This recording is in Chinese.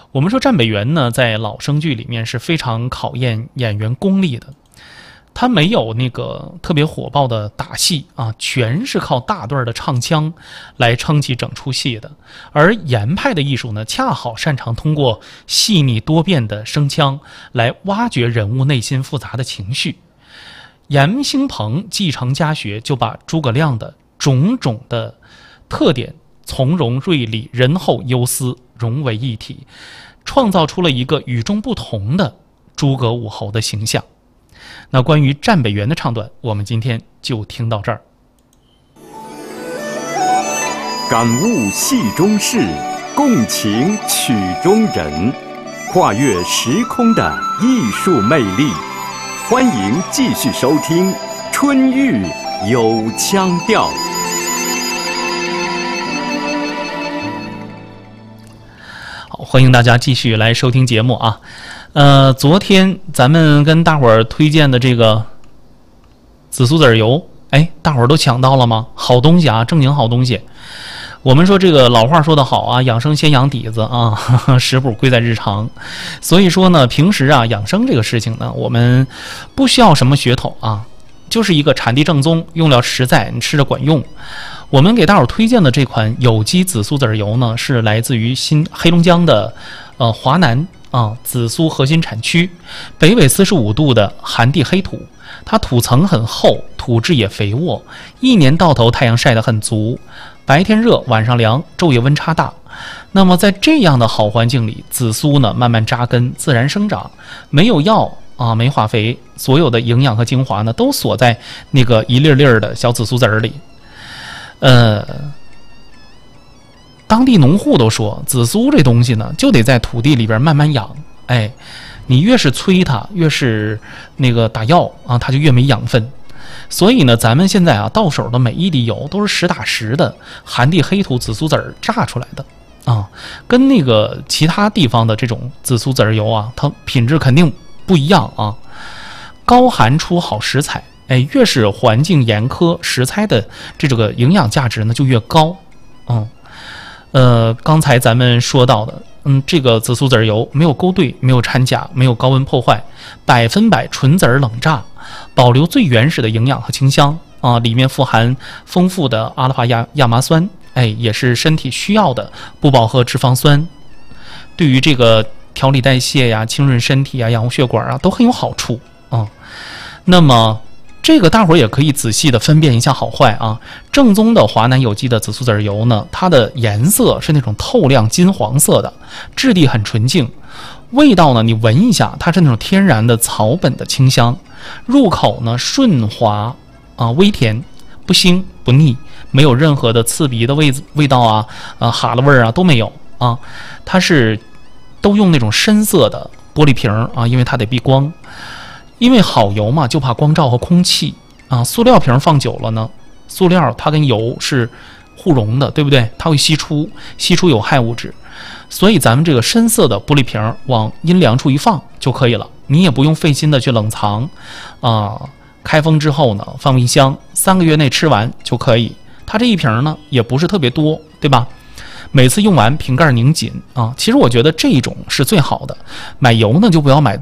我们说战北元呢，在老生剧里面是非常考验演员功力的，他没有那个特别火爆的打戏啊，全是靠大段的唱腔来撑起整出戏的。而严派的艺术呢，恰好擅长通过细腻多变的声腔来挖掘人物内心复杂的情绪。严兴鹏继承家学，就把诸葛亮的种种的特点，从容锐利、仁厚忧思融为一体，创造出了一个与众不同的诸葛武侯的形象。那关于战北元的唱段，我们今天就听到这儿。 感悟戏中事，共情曲中人，跨越时空的艺术魅力。欢迎继续收听《春玉有腔调》。 好，欢迎大家继续来收听节目啊。昨天咱们跟大伙儿推荐的这个紫苏籽油，大伙儿都抢到了吗？好东西啊，正经好东西。我们说这个老话说得好啊，养生先养底子啊，食补贵在日常。所以说呢，平时啊养生这个事情呢，我们不需要什么噱头啊，就是一个产地正宗，用料实在，你吃着管用。我们给大伙儿推荐的这款有机紫苏籽油呢，是来自于黑龙江的华南紫苏核心产区，北纬45度的寒地黑土，它土层很厚，土质也肥沃，一年到头太阳晒得很足，白天热，晚上凉，昼夜温差大。那么在这样的好环境里，紫苏呢慢慢扎根，自然生长，没有药啊，没化肥，所有的营养和精华呢都锁在那个一粒粒的小紫苏籽里。当地农户都说，紫苏这东西呢，就得在土地里边慢慢养。你越是催它，越是那个打药啊，它就越没养分。所以呢，咱们现在啊，到手的每一滴油都是实打实的寒地黑土紫苏籽榨出来的啊，跟那个其他地方的这种紫苏籽油啊，它品质肯定不一样啊。高寒出好食材。越是环境严苛，食材的这个营养价值呢就越高。刚才咱们说到的，这个紫苏籽油没有勾兑，没有掺假，没有高温破坏，100%纯籽冷榨，保留最原始的营养和清香啊。里面富含丰富的阿尔法亚麻酸，也是身体需要的不饱和脂肪酸，对于这个调理代谢呀、清润身体啊、养护血管啊都很有好处啊。那么这个大伙儿也可以仔细的分辨一下好坏啊。正宗的华南有机的紫苏籽油呢，它的颜色是那种透亮金黄色的，质地很纯净，味道呢你闻一下，它是那种天然的草本的清香，入口呢顺滑啊，微甜，不腥不腻，没有任何的刺鼻的味道啊，哈喇味儿啊都没有啊。它是都用那种深色的玻璃瓶啊，因为它得避光。因为好油嘛，就怕光照和空气啊。塑料瓶放久了呢，塑料它跟油是互溶的，对不对？它会吸出有害物质，所以咱们这个深色的玻璃瓶往阴凉处一放就可以了，你也不用费心的去冷藏啊。开封之后呢，放冰箱，3个月内吃完就可以。它这一瓶呢也不是特别多，对吧？每次用完瓶盖拧紧啊。其实我觉得这一种是最好的。买油呢就不要买